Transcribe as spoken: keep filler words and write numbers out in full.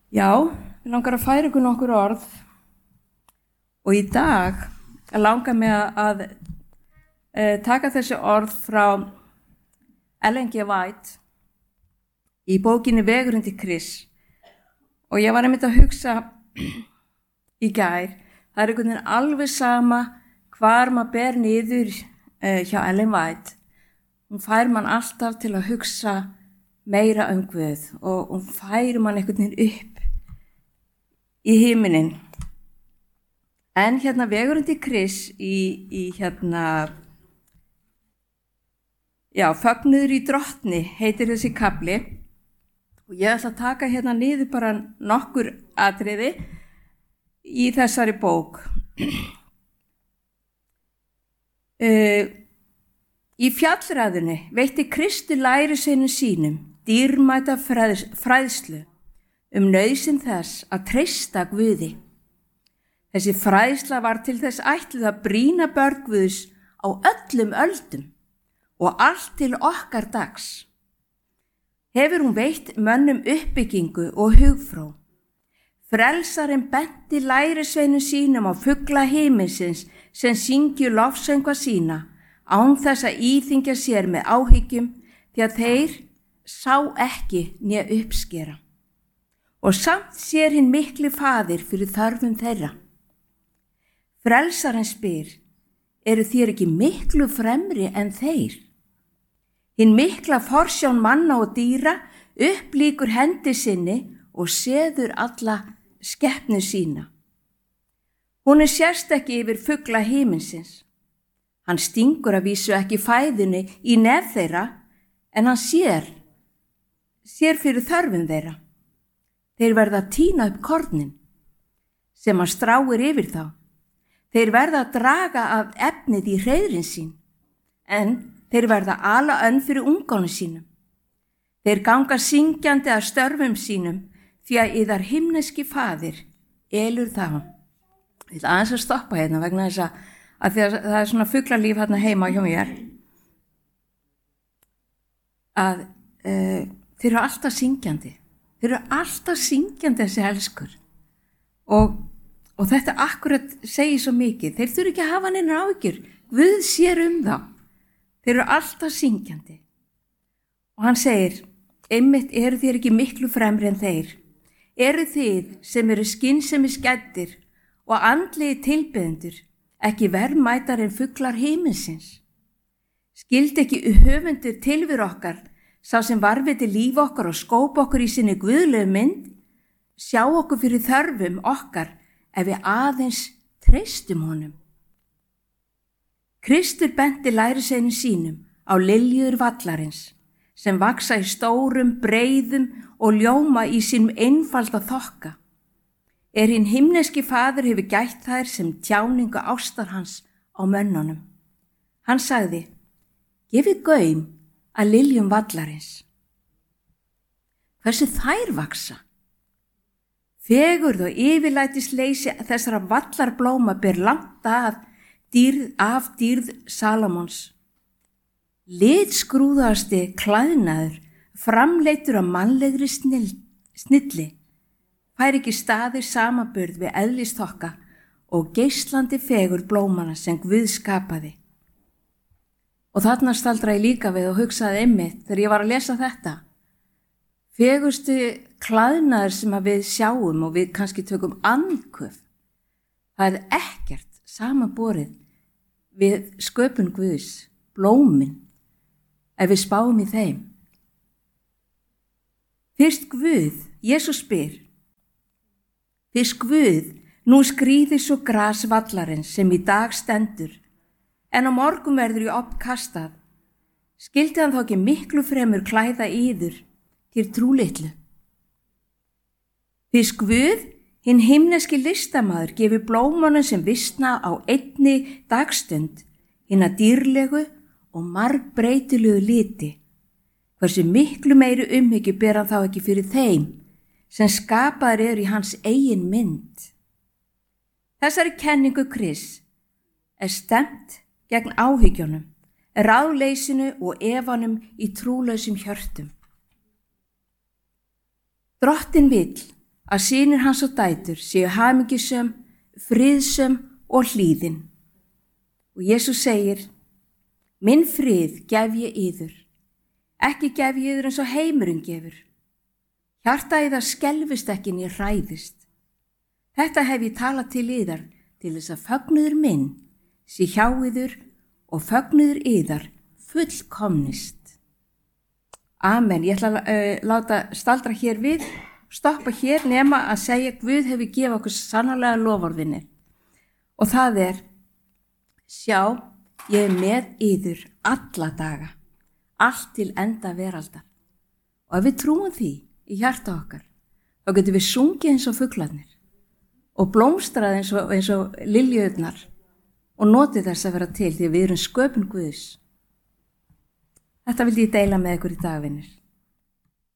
Já, við langar að færa ykkur nokkur orð og í dag langar mig að, að e, taka þessi orð frá Ellen G. White í bókinni Vegurinn til Krists. Og ég var einmitt að hugsa í gær, það er einhvern veginn alveg sama hvar maður ber niður e, hjá Ellen White. Hún fær mann alltaf til að hugsa meira um Guð og hún fær mann einhvern veginn upp í himinin. En hérna Vegurinn til Krists í, í hérna, já, Fögnuður í drottni heitir þessi kafli og ég ætla að taka hérna niður bara nokkur atriði í þessari bók. uh, Í fjallræðunni veitti Kristur lærisveinum sínum dýrmæta fræðs, fræðslu um nauðsyn þess að treysta Guði. Þessi fræðsla var til þess ætluð að brýna börn Guðs á öllum öldum og allt til okkar dags. Hefur hún veitt mönnum uppbyggingu og hugfró. Frelsarinn benti lærisveinum sínum á fugla himinsins sem syngju lofsöngva sína án þess að íþyngja sér með áhyggjum því að þeir sá ekki né uppskera. Og samt sér hinn mikli faðir fyrir þörfum þeirra. Frelsarinn spyr, eru þér ekki miklu fremri en þeir? Hinn mikla forsjón manna og dýra upplíkur hendi sinni og seður alla skepnu sína. Hún er sérst ekki yfir fugla himinsins. Hann stingur að vísu ekki fæðunni í nef þeirra, en hann sér, sér fyrir þörfum þeirra. Þeir verða að tína upp kornin sem hann stráir yfir þá. Þeir verða að draga af efnið í hreiðrin sín, en þeir verða að ala önn fyrir ungónu sínum. Þeir ganga syngjandi að störfum sínum því að yðar himneski faðir elur þá. Ég ætla aðeins að stoppa hérna vegna þess að, að það er svona fuglalíf hérna heima hjá mér. Að uh, þeir eru alltaf syngjandi. Þeir eru alltaf syngjandi þessi elskur og, og þetta akkurat segir svo mikið. Þeir þurfi ekki að hafa neinar áhyggjur. Guð sér um þá. Þeir eru alltaf syngjandi. Og hann segir, einmitt eru þér ekki miklu fremri en þeir. Eru þið sem eru skynsemi skæddir og andlegi tilbeðendur ekki verðmætar en fuglar himinsins? Skildi ekki höfundur tilveru okkar sá sem varviti líf okkar og skóp okkur í sinni guðlegu mynd, sjá okkur fyrir þörfum okkar ef við aðeins treystum honum. Kristur benti lærisveinum sínum á liljur vallarins sem vaksa í stórum, breiðum og ljóma í sínum einfalda þokka. Er hinn himneski faðir hefur gætt þær sem tjáningu ástar hans á mönnunum. Hann sagði, gefið gaum að liljum vallarins. Hversu þær vaksa? Fegurð og yfirlætisleysi þessara vallarblóma ber langt af dýrð, af dýrð Salomons. Litskrúðasti klæðnaður, framleiddur af mannlegri snilli, fær ekki staðir samanburð við eðlistokka og geislandi fegur blómana sem Guð skapaði. Og þarna staldra ég líka við og hugsaði einmitt þegar ég var að lesa þetta. Fegurstu klæðnaður sem við sjáum og við kannski tökum andköf, það er ekkert samanborið við sköpun Guðs, blómin, ef við spáum í þeim. Fyrst Guð, Jesús spyr, fyrst Guð, nú skríðir svo gras vallarins sem í dag stendur, en á morgun verður í opn kastað. Skildi hann þá ekki miklu fremur klæða yður til trúlitlu? Fyrst Guð, hinn himneski listamaður, gefur blómunum sem visna á einni dagstund hinna dýrlegu og margbreytilegu liti. Hversu miklu meiri umhyggju ber hann þá ekki fyrir þeim sem skapaðir eru í hans eigin mynd. Þessari kenningu Krists er stemt gegn áhyggjónum, ráðleysinu og efanum í trúlausum hjörtum. Drottinn vill að synir hans og dætur séu hamingjusöm, friðsöm og hlýðin. Og Jesús segir, minn frið gef ég yður, ekki gef ég yður eins og heimurinn gefur. Hjarta yðar skelfist ekki né hræðist. Þetta hef ég talað til yðar til þess að fögnuður minn sé hjá yður og fögnuður yðar fullkomnist. Amen. Ég ætla að uh, láta staldra hér við, stoppa hér nema að segja Guð hefur gefið okkur sannarlega loforðinni. Og það er, sjá, ég er með yður alla daga, allt til enda veraldar. Og ef við trúum því í hjarta okkar, þá getum við sungið eins og fuglarnir og blómstrað eins og, eins og liljuðnar og notið þess að vera til því að við erum sköpun Guðs. Þetta vildi ég deila með ykkur í dag, vinir.